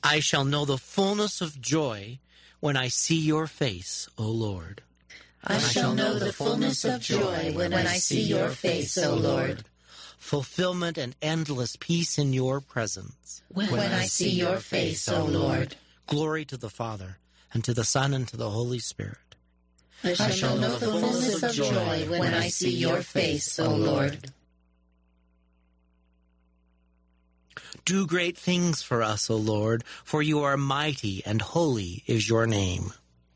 I shall know the fullness of joy when I see your face, O Lord. I shall know the fullness of joy when I see your face, O Lord. Fulfillment and endless peace in your presence. When I see your face, O Lord. Glory to the Father, and to the Son, and to the Holy Spirit. I shall know the fullness of joy when I see your face, O Lord. Do great things for us, O Lord, for you are mighty, and holy is your name.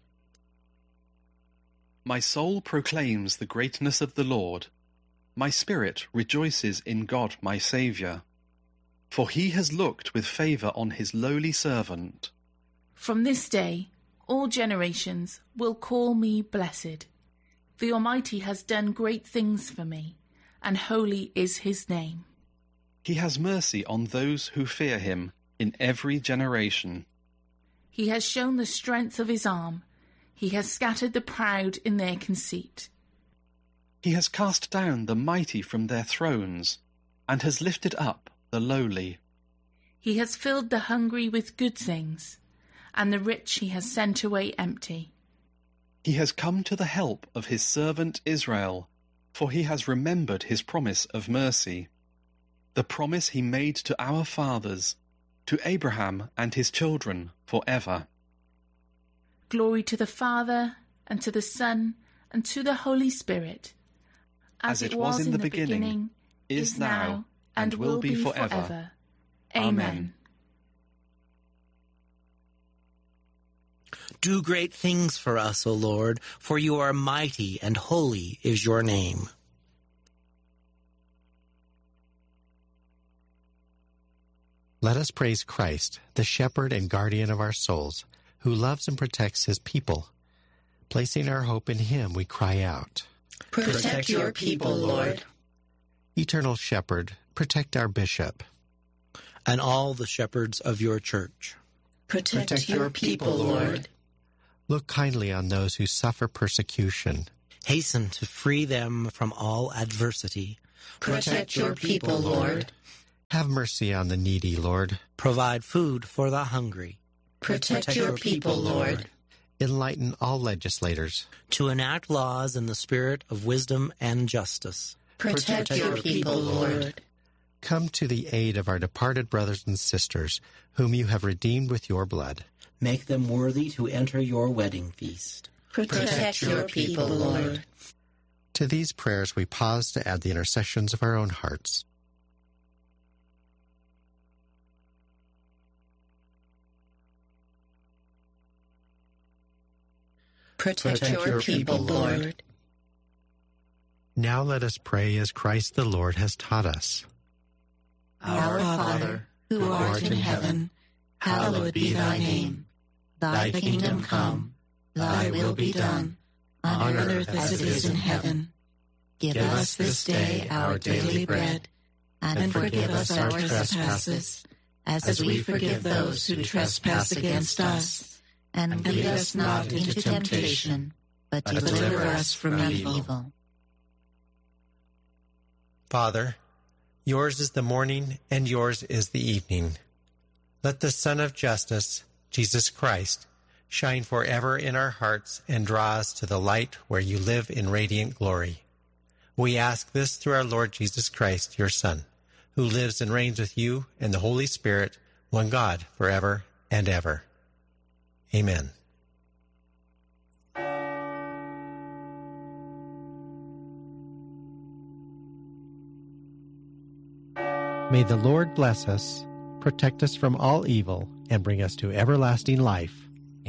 My soul proclaims the greatness of the Lord. My spirit rejoices in God my Saviour. For he has looked with favour on his lowly servant. From this day, all generations will call me blessed. The Almighty has done great things for me, and holy is his name. He has mercy on those who fear him in every generation. He has shown the strength of his arm. He has scattered the proud in their conceit. He has cast down the mighty from their thrones, and has lifted up the lowly. He has filled the hungry with good things, and the rich he has sent away empty. He has come to the help of his servant Israel, for he has remembered his promise of mercy, the promise he made to our fathers, to Abraham and his children forever. Glory to the Father, and to the Son, and to the Holy Spirit, as it was in the beginning, is now, and will be forever. Amen. Do great things for us, O Lord, for you are mighty, and holy is your name. Let us praise Christ, the shepherd and guardian of our souls, who loves and protects his people. Placing our hope in him, we cry out, Protect your people, Lord. Eternal Shepherd, protect our bishop. And all the shepherds of your church. Protect your people, Lord. Look kindly on those who suffer persecution. Hasten to free them from all adversity. Protect your people, Lord. Have mercy on the needy, Lord. Provide food for the hungry. Protect your people, Lord. Enlighten all legislators. To enact laws in the spirit of wisdom and justice. Protect your people, Lord. Come to the aid of our departed brothers and sisters, whom you have redeemed with your blood. Make them worthy to enter your wedding feast. Protect your people, Lord. To these prayers we pause to add the intercessions of our own hearts. Protect your people, Lord. Now let us pray as Christ the Lord has taught us. Our Father, who art in heaven, hallowed be thy name. Thy kingdom come, thy will be done, on earth as it is in heaven. Give us this day our daily bread, and forgive us our trespasses, as we forgive those who trespass against us. And lead us not into temptation, but deliver us from evil. Father, yours is the morning, and yours is the evening. Let the Son of Justice, Jesus Christ, shine forever in our hearts and draw us to the light where you live in radiant glory. We ask this through our Lord Jesus Christ, your Son, who lives and reigns with you and the Holy Spirit, one God, forever and ever. Amen. May the Lord bless us, protect us from all evil, and bring us to everlasting life.